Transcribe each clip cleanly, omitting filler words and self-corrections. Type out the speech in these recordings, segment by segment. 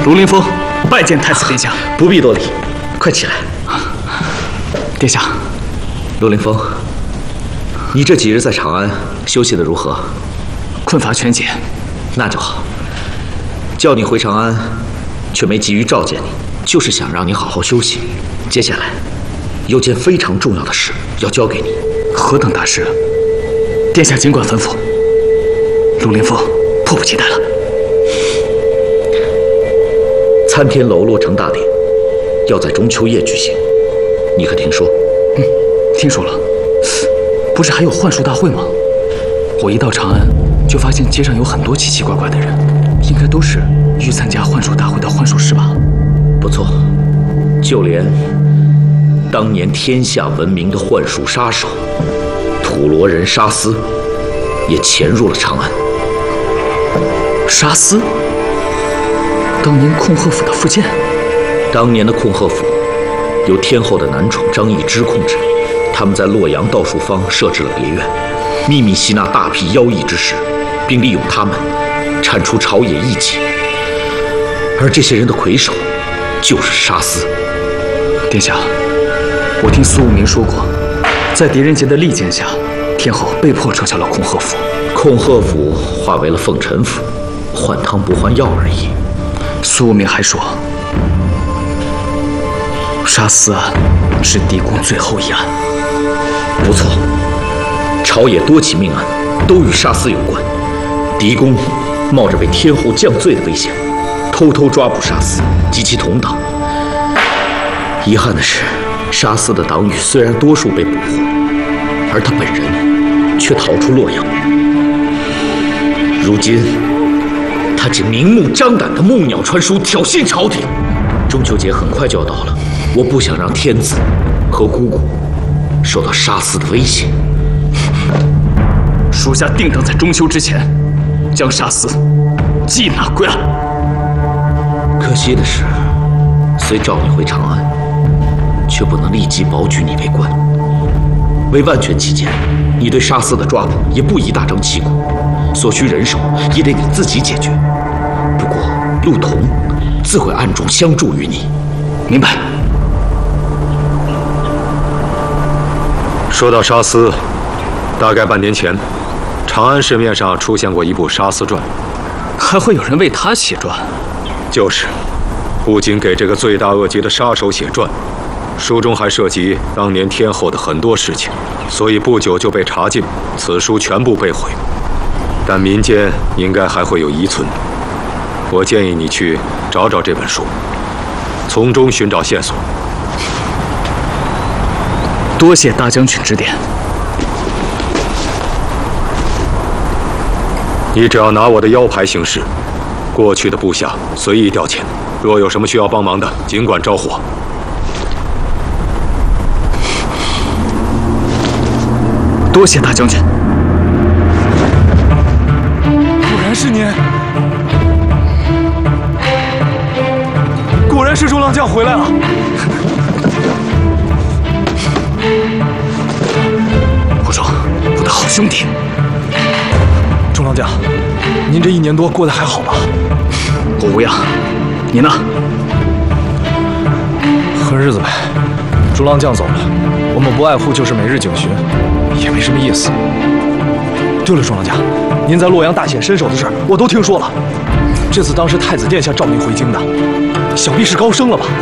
卢凌风拜见太子殿下。 不必多礼，快起来。 殿下， 卢凌风，你这几日在长安休息的如何？ 困乏全解。 那就好。叫你回长安，却没急于召见你，就是想让你好好休息。接下来有件非常重要的事要交给你。 何等大事？殿下尽管吩咐。卢凌风迫不及待了。 参天楼落成大典要在中秋夜举行，你可听说？ 听说了。不是还有幻术大会吗？我一到长安，就发现街上有很多奇奇怪怪的人，应该都是欲参加幻术大会的幻术师吧？ 不错，就连当年天下闻名的幻术杀手土罗人沙斯，也潜入了长安。 沙斯？当年控鹤府的副剑？ 当年的控鹤府由天后的男宠张易之控制，他们在洛阳道术坊设置了别院，秘密吸纳大批妖异之士，并利用他们铲除朝野异己。而这些人的魁首就是沙斯。 殿下，我听苏无名说过，在狄仁杰的利剑下，天后被迫撤销了控鹤府。 控鹤府化为了凤尘府，换汤不换药而已。 苏无名还说，沙斯案是狄公最后一案。 不错，朝野多起命案都与沙斯有关。狄公冒着被天后降罪的危险，偷偷抓捕沙斯及其同党。遗憾的是，沙斯的党羽虽然多数被捕获，而他本人却逃出洛阳。如今他竟明目张胆地木鸟传书，挑衅朝廷。中秋节很快就要到了，我不想让天子和姑姑受到沙斯的威胁。 属下定当在中秋之前将沙斯缉拿归案。 可惜的是，虽召你回长安，却不能立即保举你为官。为万全起见，你对沙斯的抓捕也不宜大张旗鼓，所需人手也得你自己解决。不过陆童自会暗中相助于你。 明白。 说到沙斯，大概半年前，长安市面上出现过一部《沙斯传》。 还会有人为他写传？ 就是，不仅给这个罪大恶极的杀手写传，书中还涉及当年天后的很多事情，所以不久就被查禁，此书全部被毁。但民间应该还会有遗存，我建议你去找找这本书，从中寻找线索。 多谢大将军指点。 你只要拿我的腰牌行事，过去的部下随意调遣，若有什么需要帮忙的，尽管招呼我。 多谢大将军。 果然是您，果然是中郎将回来了。 不错，我的好兄弟。 中郎将，您这1年多过得还好吧？ 我无恙，你呢？ 混日子呗。中郎将走了，我们不外乎就是每日警巡，也没什么意思。对了，中郎将，您在洛阳大显身手的事儿我都听说了。这次当时太子殿下召您回京的，想必是高升了吧？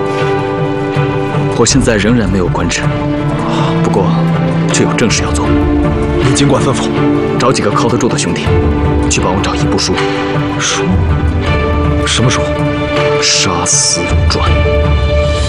我现在仍然没有官职，不过却有正事要做。 您尽管吩咐。 找几个靠得住的兄弟，去帮我找一部书。 书？什么书？ 《沙斯传》。